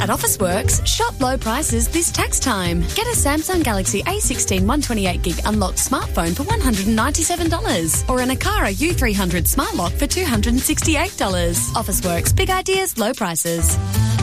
At Officeworks, shop low prices this tax time. Get a Samsung Galaxy A16 128GB unlocked smartphone for $197 or an Akara U300 Smart Lock for $268. Officeworks, big ideas, low prices.